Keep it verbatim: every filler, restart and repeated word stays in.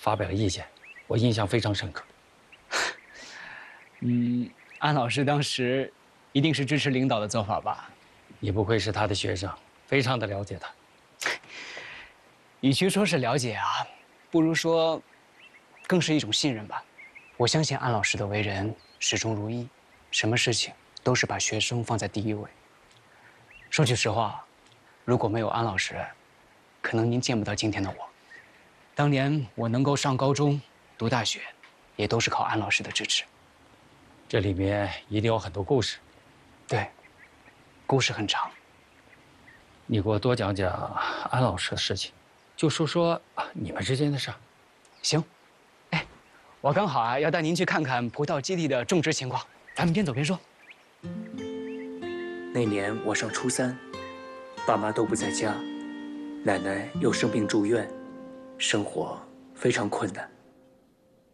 发表了意见，我印象非常深刻。 嗯，安老师当时一定是支持领导的做法吧？ 你不愧是他的学生，非常的了解他。 与其说是了解啊，不如说，更是一种信任吧。我相信安老师的为人始终如一，什么事情都是把学生放在第一位。说句实话，如果没有安老师，可能您见不到今天的我。当年我能够上高中、读大学，也都是靠安老师的支持。 这里面一定有很多故事。 对，故事很长。 你给我多讲讲安老师的事情，就说说你们之间的事儿。 行。哎，我刚好啊要带您去看看葡萄基地的种植情况，咱们边走边说。 那年我上初三，爸妈都不在家，奶奶又生病住院，生活非常困难。